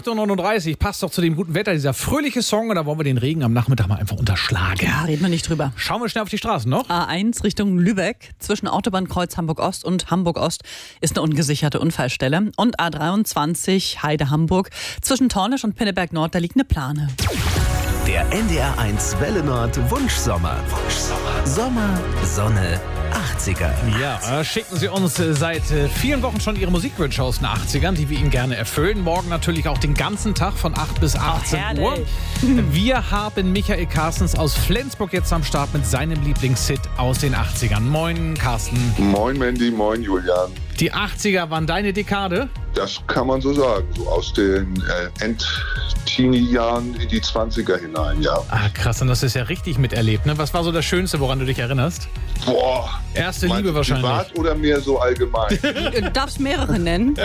8.39 Uhr, passt doch zu dem guten Wetter, dieser fröhliche Song, oder wollen wir den Regen am Nachmittag mal einfach unterschlagen? Ja, reden wir nicht drüber. Schauen wir schnell auf die Straßen noch. A1 Richtung Lübeck, zwischen Autobahnkreuz Hamburg-Ost und Hamburg-Ost ist eine ungesicherte Unfallstelle. Und A23 Heide-Hamburg, zwischen Tornisch und Pinneberg-Nord, da liegt eine Plane. Der NDR1 Welle Nord Wunschsommer. Sommer, Sonne, 80er. Ja, schicken Sie uns seit vielen Wochen schon Ihre Musikwünsche aus den 80ern, die wir Ihnen gerne erfüllen. Morgen natürlich auch den ganzen Tag von 8 bis 18 Uhr. Wir haben Michael Carstens aus Flensburg jetzt am Start mit seinem Lieblingshit aus den 80ern. Moin, Carsten. Moin, Mandy. Moin, Julian. Die 80er waren deine Dekade? Das kann man so sagen. So aus den End-Teenie-Jahren in die 20er hinein, ja. Ah, krass. Und das ist ja richtig miterlebt, ne? Was war so das Schönste, woran du dich erinnerst? Boah. Erste Liebe wahrscheinlich. Privat oder mehr so allgemein? Du darfst mehrere nennen.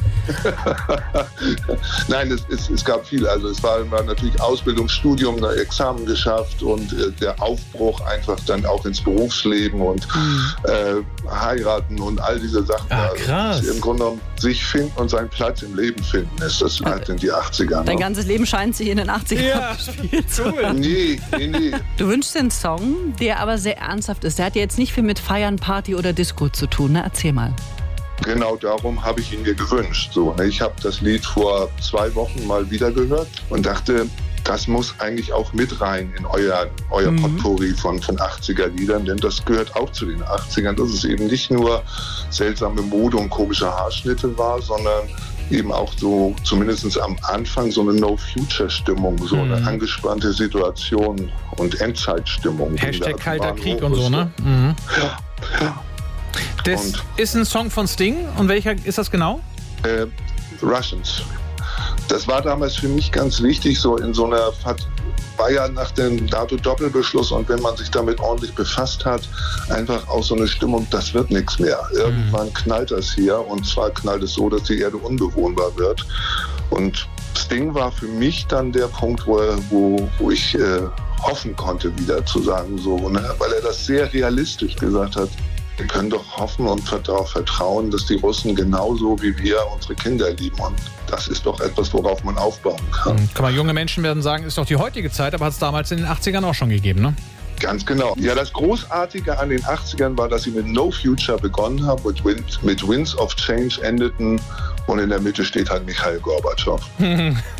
Nein, es gab viel. Also es war natürlich Ausbildung, Studium, Examen geschafft und der Aufbruch einfach dann auch ins Berufsleben und heiraten und all diese Sachen. Ah, krass. Also, im Grunde genommen sich finden und seinen Platz im Leben finden ist. Das halt in die 80er. Dein ganzes Leben scheint sich in den 80ern gespielt zu haben. Nee. Du wünschst dir einen Song, der aber sehr ernsthaft ist. Der hat ja jetzt nicht viel mit Feiern, Party oder Disco zu tun, ne? Erzähl mal. Genau darum habe ich ihn mir gewünscht. So, ne? Ich habe das Lied vor 2 Wochen mal wieder gehört und dachte, das muss eigentlich auch mit rein in euer Potpourri von 80er-Liedern, denn das gehört auch zu den 80ern, dass es eben nicht nur seltsame Mode und komische Haarschnitte war, sondern eben auch so, zumindest am Anfang, so eine No-Future-Stimmung, so eine angespannte Situation und Endzeitstimmung. Hashtag kalter Krieg und so, ne? Mhm. Ja. Das ist ein Song von Sting. Und welcher ist das genau? Russians. Das war damals für mich ganz wichtig, so in so einer, war ja nach dem NATO-Doppelbeschluss und wenn man sich damit ordentlich befasst hat, einfach auch so eine Stimmung, das wird nichts mehr. Irgendwann knallt das hier und zwar knallt es so, dass die Erde unbewohnbar wird. Und Sting war für mich dann der Punkt, wo ich hoffen konnte, wieder zu sagen, so, ne? Weil er das sehr realistisch gesagt hat. Wir können doch hoffen und darauf vertrauen, dass die Russen genauso wie wir unsere Kinder lieben. Und das ist doch etwas, worauf man aufbauen kann. Kann man, junge Menschen werden sagen, ist doch die heutige Zeit, aber hat es damals in den 80ern auch schon gegeben, ne? Ganz genau. Ja, das Großartige an den 80ern war, dass sie mit No Future begonnen haben, mit Winds of Change endeten und in der Mitte steht halt Michail Gorbatschow.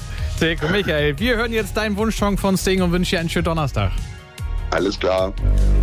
Michael, wir hören jetzt deinen Wunschsong von Sting und wünschen dir einen schönen Donnerstag. Alles klar.